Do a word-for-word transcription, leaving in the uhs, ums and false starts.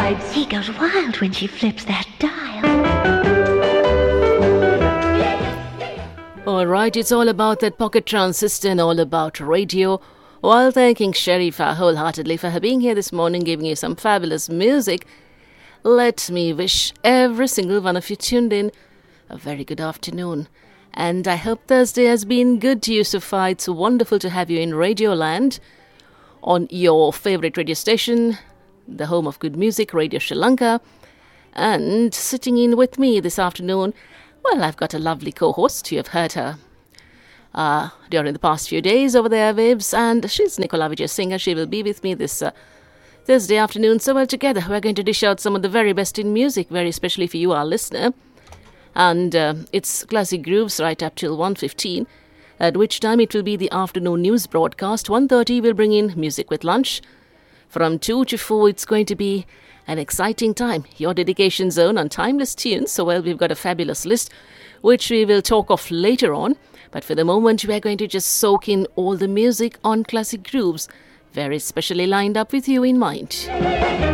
ride. He goes wild when she flips that dial. Alright, it's all about that pocket transistor and all about radio. While thanking Sharifa wholeheartedly for her being here this morning, giving you some fabulous music, let me wish every single one of you tuned in a very good afternoon. And I hope Thursday has been good to you so far. It's wonderful to have you in Radioland on your favorite radio station, the home of good music, Radio Sri Lanka. And sitting in with me this afternoon, well, I've got a lovely co-host. You have heard her uh, during the past few days over the airwaves, and she's Nicola Vijay Singer. She will be with me this uh, Thursday afternoon. So, well, together we're going to dish out some of the very best in music, very especially for you, our listener. And uh, it's classic grooves right up till one fifteen, at which time it will be the afternoon news broadcast. one thirty we'll bring in Music with Lunch. From two to four, it's going to be an exciting time. Your dedication zone on timeless tunes. So, well, we've got a fabulous list, which we will talk of later on. But for the moment, we're going to just soak in all the music on classic grooves, very specially lined up with you in mind.